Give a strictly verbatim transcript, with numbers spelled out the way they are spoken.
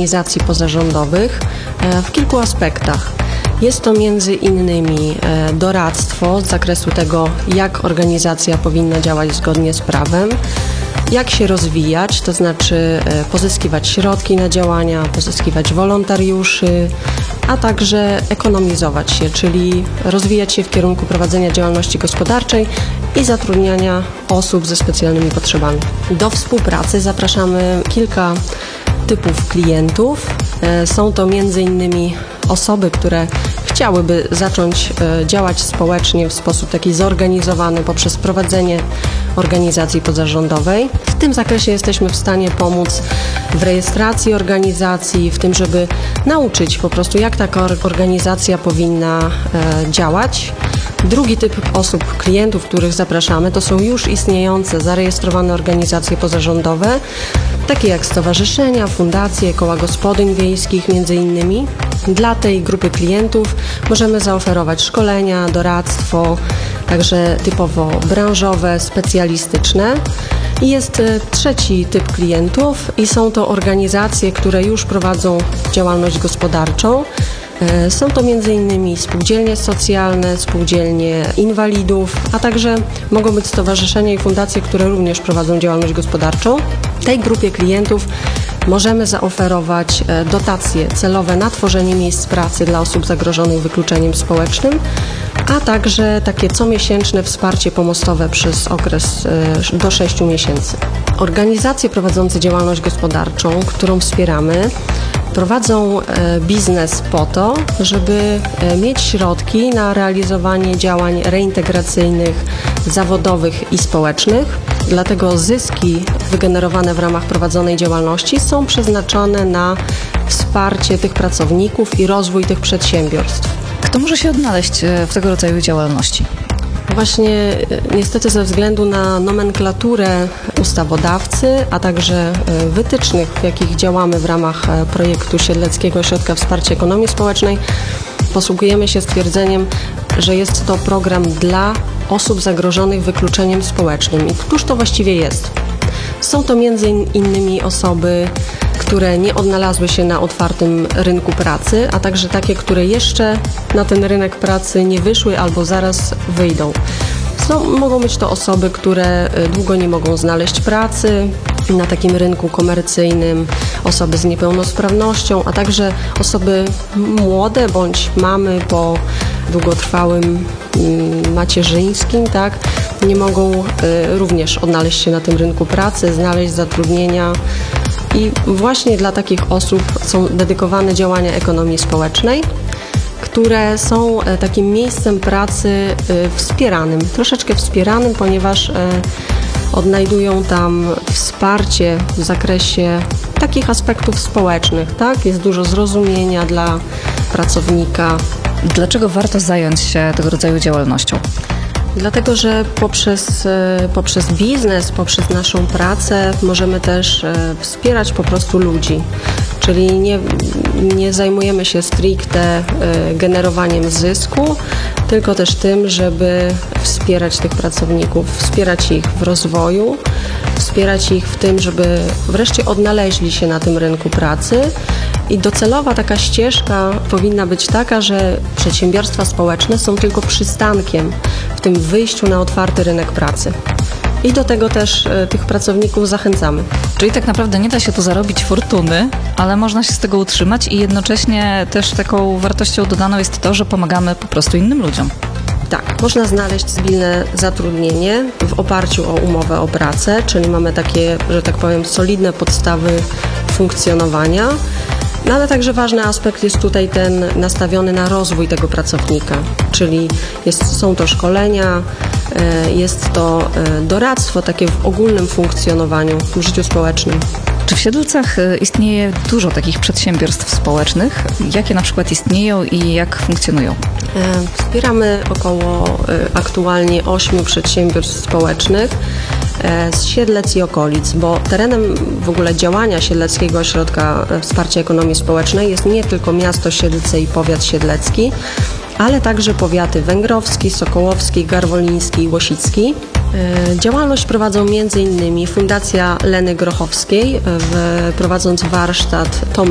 organizacji pozarządowych w kilku aspektach. Jest to między innymi doradztwo z zakresu tego, jak organizacja powinna działać zgodnie z prawem, jak się rozwijać, to znaczy pozyskiwać środki na działania, pozyskiwać wolontariuszy, a także ekonomizować się, czyli rozwijać się w kierunku prowadzenia działalności gospodarczej i zatrudniania osób ze specjalnymi potrzebami. Do współpracy zapraszamy kilka typów klientów. Są to między innymi osoby, które chciałyby zacząć działać społecznie w sposób taki zorganizowany poprzez prowadzenie organizacji pozarządowej. W tym zakresie jesteśmy w stanie pomóc w rejestracji organizacji, w tym, żeby nauczyć po prostu, jak taka organizacja powinna działać. Drugi typ osób, klientów, których zapraszamy, to są już istniejące, zarejestrowane organizacje pozarządowe, takie jak stowarzyszenia, fundacje, koła gospodyń wiejskich między innymi. Dla tej grupy klientów możemy zaoferować szkolenia, doradztwo, także typowo branżowe, specjalistyczne. I jest trzeci typ klientów i są to organizacje, które już prowadzą działalność gospodarczą. Są to między innymi spółdzielnie socjalne, spółdzielnie inwalidów, a także mogą być stowarzyszenia i fundacje, które również prowadzą działalność gospodarczą. Tej grupie klientów możemy zaoferować dotacje celowe na tworzenie miejsc pracy dla osób zagrożonych wykluczeniem społecznym, a także takie comiesięczne wsparcie pomostowe przez okres do sześciu miesięcy. Organizacje prowadzące działalność gospodarczą, którą wspieramy, prowadzą biznes po to, żeby mieć środki na realizowanie działań reintegracyjnych, zawodowych i społecznych. Dlatego zyski wygenerowane w ramach prowadzonej działalności są przeznaczone na wsparcie tych pracowników i rozwój tych przedsiębiorstw. Kto może się odnaleźć w tego rodzaju działalności? Właśnie niestety ze względu na nomenklaturę ustawodawcy, a także wytycznych, w jakich działamy w ramach projektu Siedleckiego Ośrodka Wsparcia Ekonomii Społecznej, posługujemy się stwierdzeniem, że jest to program dla osób zagrożonych wykluczeniem społecznym. I któż to właściwie jest? Są to między innymi osoby, które nie odnalazły się na otwartym rynku pracy, a także takie, które jeszcze na ten rynek pracy nie wyszły albo zaraz wyjdą. Są, mogą być to osoby, które długo nie mogą znaleźć pracy na takim rynku komercyjnym, osoby z niepełnosprawnością, a także osoby młode bądź mamy po długotrwałym macierzyńskim, tak, nie mogą y, również odnaleźć się na tym rynku pracy, znaleźć zatrudnienia. I właśnie dla takich osób są dedykowane działania ekonomii społecznej, które są takim miejscem pracy wspieranym, troszeczkę wspieranym, ponieważ odnajdują tam wsparcie w zakresie takich aspektów społecznych, tak? Jest dużo zrozumienia dla pracownika. Dlaczego warto zająć się tego rodzaju działalnością? Dlatego, że poprzez, poprzez biznes, poprzez naszą pracę możemy też wspierać po prostu ludzi. Czyli nie, nie zajmujemy się stricte generowaniem zysku, tylko też tym, żeby wspierać tych pracowników, wspierać ich w rozwoju, wspierać ich w tym, żeby wreszcie odnaleźli się na tym rynku pracy. I docelowa taka ścieżka powinna być taka, że przedsiębiorstwa społeczne są tylko przystankiem w tym wyjściu na otwarty rynek pracy. I do tego też y, tych pracowników zachęcamy. Czyli tak naprawdę nie da się tu zarobić fortuny, ale można się z tego utrzymać i jednocześnie też taką wartością dodaną jest to, że pomagamy po prostu innym ludziom. Tak, można znaleźć cywilne zatrudnienie w oparciu o umowę o pracę, czyli mamy takie, że tak powiem, solidne podstawy funkcjonowania. No ale także ważny aspekt jest tutaj ten nastawiony na rozwój tego pracownika, czyli jest, są to szkolenia, jest to doradztwo takie w ogólnym funkcjonowaniu w życiu społecznym. Czy w Siedlcach istnieje dużo takich przedsiębiorstw społecznych? Jakie na przykład istnieją i jak funkcjonują? Wspieramy około aktualnie ośmiu przedsiębiorstw społecznych z Siedlec i okolic, bo terenem w ogóle działania Siedleckiego Ośrodka Wsparcia Ekonomii Społecznej jest nie tylko miasto Siedlce i powiat siedlecki, ale także powiaty węgrowski, sokołowski, garwoliński i łosicki. Działalność prowadzą między innymi Fundacja Leny Grochowskiej, prowadząc warsztat Tom